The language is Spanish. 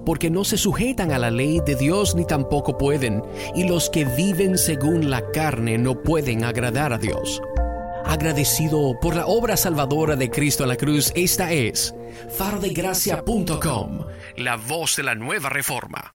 porque no se sujetan a la ley de Dios ni tampoco pueden, y los que viven según la carne no pueden agradar a Dios. Agradecido por la obra salvadora de Cristo en la cruz, esta es farodegracia.com, la voz de la nueva reforma.